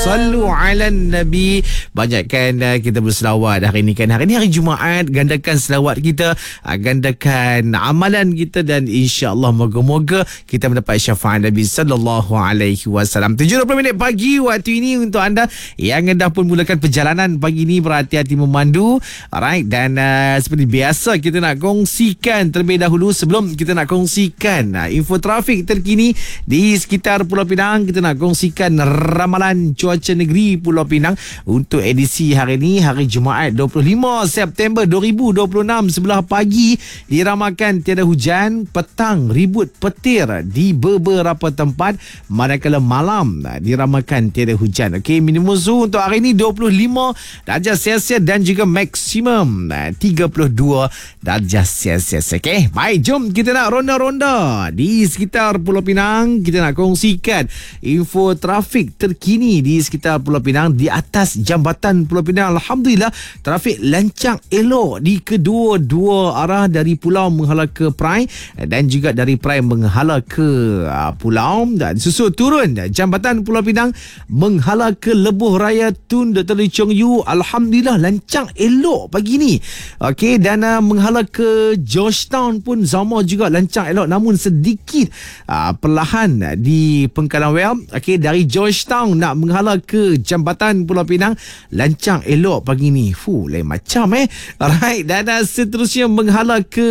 Sallu ala Nabi. Banyakkan kita berselawat hari ni kan. Hari ni hari Jumaat. Gandakan selawat kita, gandakan amalan kita, dan insya-Allah moga-moga kita mendapat syafaat Nabi sallallahu alaihi wasallam. 7:20 pagi waktu ini untuk anda yang dah pun mulakan perjalanan pagi ni, berhati-hati memandu. Alright, dan seperti biasa kita nak kongsikan terlebih dahulu sebelum kita nak kongsikan info trafik terkini di sekitar Pulau Pinang. Kita nak kongsikan ramalan cuaca negeri Pulau Pinang untuk edisi hari ini, hari Jumaat 25 September 2026. Sebelah pagi diramalkan tiada hujan, petang ribut petir di beberapa tempat, manakala malam diramalkan tiada hujan. Okey, minimum suhu untuk hari ini 25 darjah Celsius dan juga maksimum 32 darjah Celsius. Okey, baik, jom kita nak ronda-ronda di sekitar Pulau Pinang. Kita nak kongsikan info trafik terkini di sekitar Pulau Pinang. Di atas jambatan Pulau Pinang, alhamdulillah trafik lancang elok di kedua-dua arah, dari pulau menghala ke Perai dan juga dari Perai menghala ke pulau. Dan susul turun jambatan Pulau Pinang menghala ke Lebuh Raya Tun Dr. Lee Chong Yu, alhamdulillah lancang elok pagi ni. Okey, dan menghala ke Georgetown pun sama juga lancang elok, namun sedikit perlahan di Pengkalan Well. Okey, dari Georgetown nak menghala ke jambatan Pulau Pinang lancang elok pagi ni. Lain macam Alright, dan seterusnya menghala ke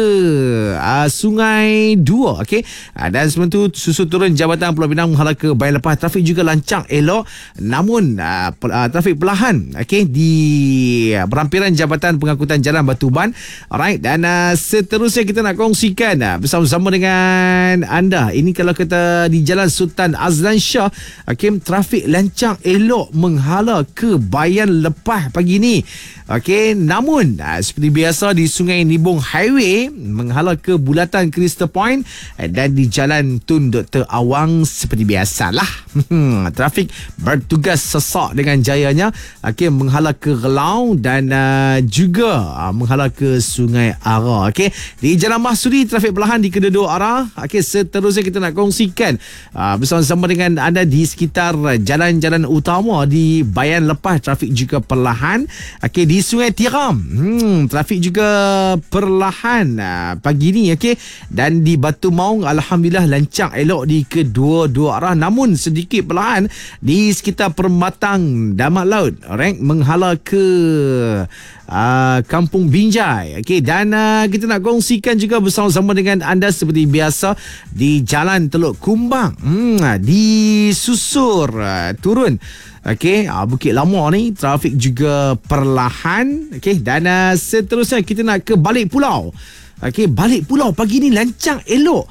Sungai Dua. Okey, dan sebelum tu susul turun jambatan Pulau Pinang menghala ke Bayan Lepas, trafik juga lancang elok, namun trafik perlahan di perampiran Jabatan Pengangkutan Jalan Batu Ban. Alright, dan seterusnya kita nak kongsikan bersama-sama dengan anda. Ini kalau kita di Jalan Sultan Azlan Shah, trafik lancang elok menghala ke Bayan Lepas pagi ni. Okey, namun seperti biasa di Sungai Nibong Highway menghala ke Bulatan Crystal Point, dan di Jalan Tun Dr. Awang seperti biasalah trafik bertugas sesak dengan jayanya. Okey, menghala ke Gelau dan juga menghala ke Sungai Ara. Okey, di Jalan Mahsudi trafik perlahan di kedua-dua arah. Okey, seterusnya kita nak kongsikan bersama-sama dengan anda di sekitar jalan-jalan utama di Bayan Lepas, trafik juga perlahan. Okey, di Sungai Tiram trafik juga perlahan pagi ni. Okey, dan di Batu Maung alhamdulillah lancang elok di kedua-dua arah, namun sedikit perlahan di sekitar Permatang Damat Laut, rank menghala ke Kampung Binjai. Okey, dan kita nak kongsikan juga bersama-sama dengan anda seperti biasa di Jalan Teluk Kumbang, di Susur turun. Okey, Bukit Lama ni trafik juga perlahan. Okey, dan seterusnya kita nak ke Balik Pulau. Okey, Balik Pulau pagi ni lancang elok.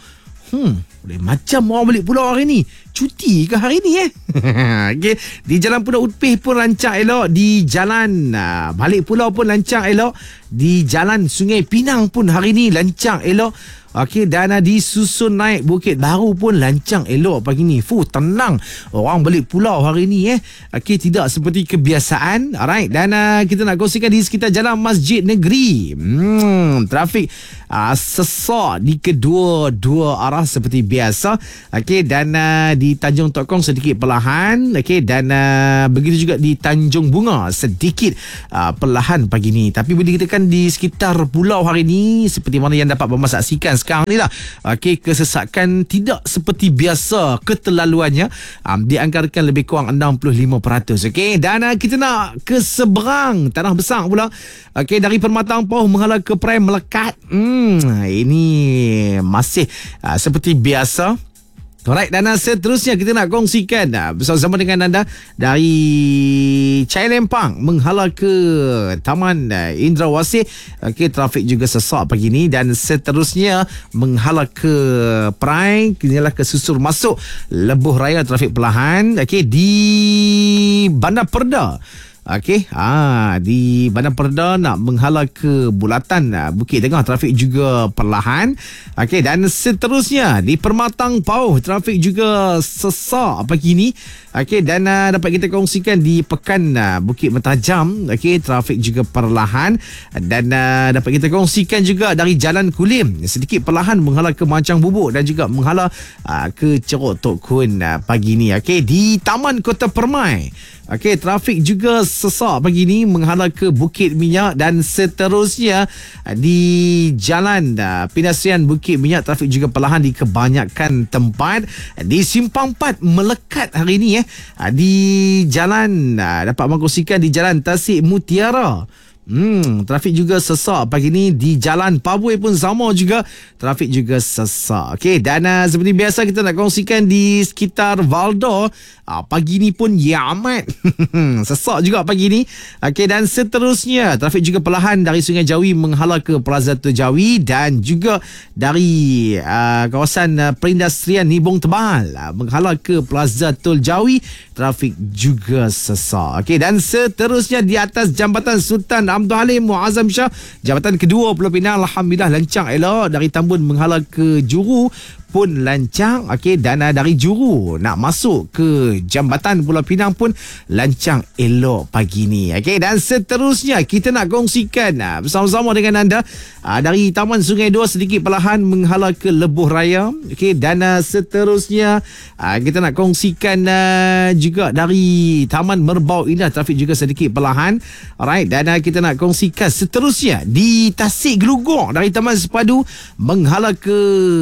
Macam orang balik pulau hari ni. Cuti ke hari ni Okey, di Jalan Pulau Utpih pun lancang elok, di Jalan Balik Pulau pun lancang elok, di Jalan Sungai Pinang pun hari ni lancang elok. Okey, dan disusun naik Bukit Baru pun lancang elok pagi ni. Tenang orang balik pulau hari ni Okey, tidak seperti kebiasaan. Alright, dan kita nak kongsikan di sekitar Jalan Masjid Negeri. Trafik sesak di kedua-dua arah seperti biasa. Okey, dan di Tanjung Tok Kong sedikit perlahan. Okey, dan begitu juga di Tanjung Bunga sedikit perlahan pagi ni. Tapi boleh dikatakan di sekitar pulau hari ni seperti mana yang dapat Mama saksikan sekarang ni lah. Okey, kesesakan tidak seperti biasa keterlaluannya, dianggarkan lebih kurang 65%. Okey, dan kita nak ke seberang Tanah Besar pula. Okey, dari Permatang Pauh menghala ke Perai Melekat. Ini masih seperti biasa. Alright, dan seterusnya kita nak kongsikan bersama-sama dengan anda dari Chai Lempang menghala ke Taman Indrawasih. Okey, trafik juga sesak pagi ni, dan seterusnya menghala ke Perai, inilah ke Susur masuk Lebuh Raya, trafik perlahan. Okey, di Bandar Perda. Okey, di Bandar Perda nak menghala ke Bulatan Bukit Tengah, trafik juga perlahan. Okey, dan seterusnya di Permatang Pauh trafik juga sesak pagi ni. Okey, dan dapat kita kongsikan di Pekan Bukit Mentajam. Okey, trafik juga perlahan, dan dapat kita kongsikan juga dari Jalan Kulim sedikit perlahan menghala ke Mancang Bubuk dan juga menghala ke Ceruk Tok Kun pagi ni. Okey, di Taman Kota Permai Okey, trafik juga sesak pagi ni menghala ke Bukit Minyak dan seterusnya di Jalan Pedestrian Bukit Minyak, trafik juga perlahan di kebanyakan tempat. Di Simpang 4 melekat hari ni di jalan dapat mengkongsikan di Jalan Tasik Mutiara. Trafik juga sesak pagi ni di Jalan Pabui pun sama juga, trafik juga sesak. Okey, dan seperti biasa kita nak kongsikan di sekitar Valdo, pagi ni pun amat sesak juga pagi ni. Okey, dan seterusnya trafik juga perlahan dari Sungai Jawi menghala ke Plaza Tol Jawi dan juga dari kawasan perindustrian Nibong Tebal menghala ke Plaza Tol Jawi, trafik juga sesak. Okey, dan seterusnya di atas Jambatan Sultan Abdul Halim Muazzam Shah, jambatan kedua Pulau Pinang, alhamdulillah lancar elok. Dari Tambun menghala ke Juru pun lancar. Okey, dan dari Juru nak masuk ke Jambatan Pulau Pinang pun lancar elok pagi ni. Okey, dan seterusnya kita nak kongsikan bersama-sama dengan anda dari Taman Sungai Dua sedikit perlahan menghala ke Lebuh Raya. Okey, dan seterusnya kita nak kongsikan juga dari Taman Merbau Indah, trafik juga sedikit perlahan. Alright, dan kita nak kongsikan seterusnya di Tasik Gelugong dari Taman Sepadu menghala ke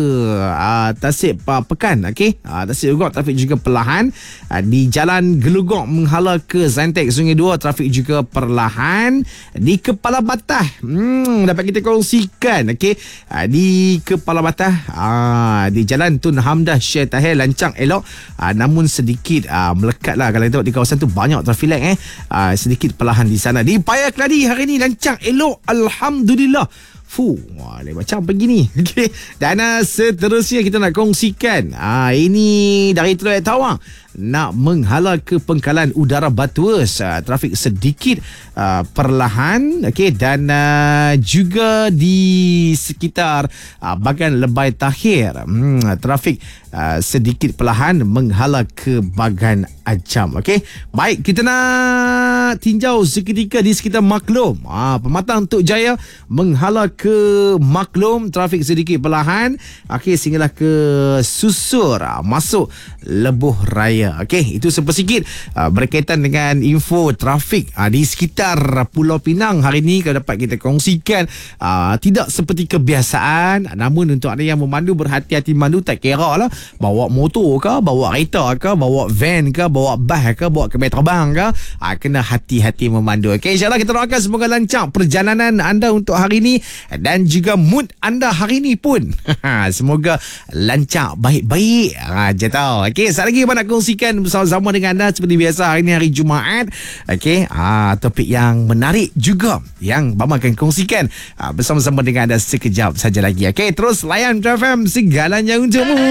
Tasik Pekan. Okey, Tasik Gelugong trafik juga perlahan. Di Jalan Gelugong menghala ke Zentek Sungai Dua, trafik juga perlahan. Di Kepala Batah dapat kita kongsikan. Okey, di Kepala Batah di Jalan Tun Hamdah Syekh Tahir lancar elok, namun sedikit melekat lah. Kalau tengok di kawasan tu banyak trafik light sedikit perlahan di sana. Di Paya Keladi hari ni lancar elok, alhamdulillah. Lain macam begini. Okay. Dan seterusnya kita nak kongsikan ini dari Teluk Tawang nak menghala ke Pengkalan Udara Batuas, trafik sedikit perlahan. Okey, dan juga di sekitar Bagan Lebai Tahir trafik sedikit perlahan menghala ke Bagan Ajam. Okey, baik, kita nak tinjau seketika di sekitar Maklum. Pematang Tok Jaya menghala ke Maklum, trafik sedikit perlahan. Okey, sehinggalah ke Susur masuk Lebuh Raya. Okey, itu sepersikit berkaitan dengan info trafik di sekitar Pulau Pinang hari ini kalau dapat kita kongsikan. Tidak seperti kebiasaan, namun untuk anda yang memandu, berhati-hati mandu, tak kira lah bawa motor ke, bawa kereta ke, bawa van ke, bawa bas ke, bawa kapal terbang ke, kena hati-hati memandu. Okey, insyaAllah kita doakan semoga lancar perjalanan anda untuk hari ini dan juga mood anda hari ini pun semoga lancar baik-baik je tau. Okey, sekali lagi nak kongsikan bersama-sama dengan anda seperti biasa hari ini hari Jumaat. Okey, topik yang menarik juga yang Bama akan kongsikan bersama-sama dengan anda sekejap saja lagi. Okey, terus layan FM segalanya untukmu.